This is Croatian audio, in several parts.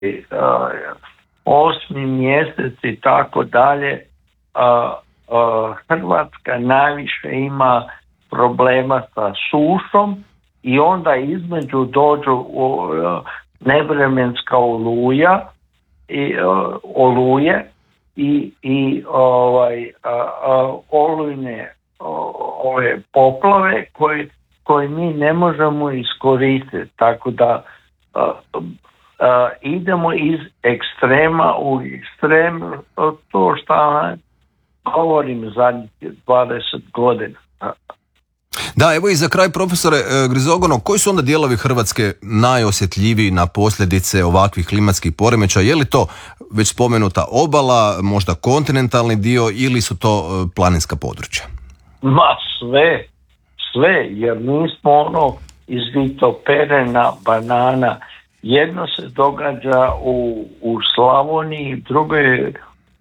osmi mjesec i tako dalje, Hrvatska najviše ima problema sa sušom i onda između dođu nevremenska oluje i olujne ove poplave koje mi ne možemo iskoristiti, tako da idemo iz ekstrema u ekstrem, to što govorim zadnjih 20 godina. Da, evo i za kraj, profesore Grizogonov, koji su onda dijelovi Hrvatske najosjetljiviji na posljedice ovakvih klimatskih poremećaja? Je li to već spomenuta obala, možda kontinentalni dio ili su to planinska područja? Ma sve, jer mi smo izvitoperena banana. Jedno se događa u Slavoniji, drugo je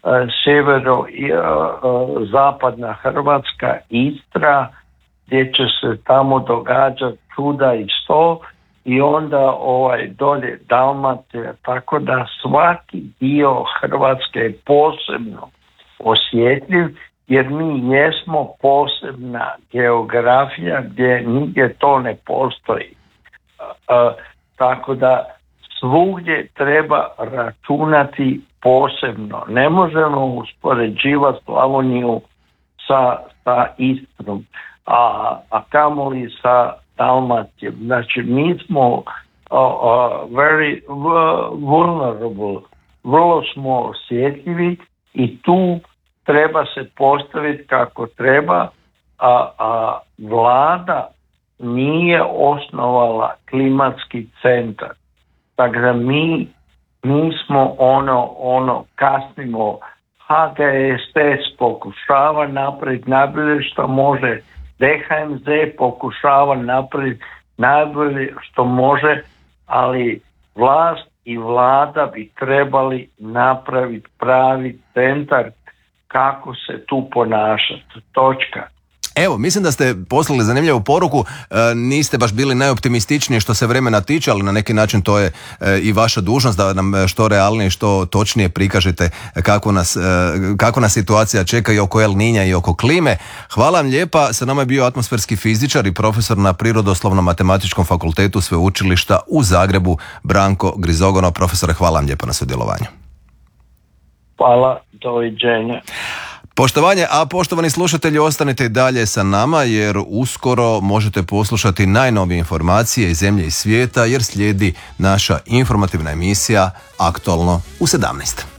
zapadna Hrvatska, Istra, gdje će se tamo događati čuda i sto, i onda dolje Dalmacija, tako da svaki dio Hrvatske je posebno osjetljiv, jer mi jesmo posebna geografija gdje nigdje to ne postoji. Tako da svugdje treba računati posebno. Ne možemo uspoređivati Slavoniju sa Istrom, a kamoli sa Dalmacijom. Znači, mi smo very vulnerable, vrlo smo osjetljivi i tu treba se postaviti kako treba, a vlada nije osnovala klimatski centar. Tako da mi smo kasnimo. HGSS pokušava napraviti najbolje što može, DHMZ pokušava napraviti najbolje što može, ali vlast i vlada bi trebali napraviti pravi centar kako se tu ponašati. Točka. Evo, mislim da ste poslali zanimljivu poruku, niste baš bili najoptimističniji što se vremena tiče, ali na neki način to je i vaša dužnost da nam što realnije i što točnije prikažete kako nas situacija čeka i oko El Niña i oko klime. Hvala vam lijepa, sa nama je bio atmosferski fizičar i profesor na Prirodoslovno-matematičkom fakultetu Sveučilišta u Zagrebu, Branko Grizogonov. Profesore, hvala vam lijepa na sudjelovanju. Hvala, doviđenja. Poštovanje, a poštovani slušatelji, ostanite i dalje sa nama jer uskoro možete poslušati najnovije informacije iz zemlje i svijeta jer slijedi naša informativna emisija Aktualno u 17.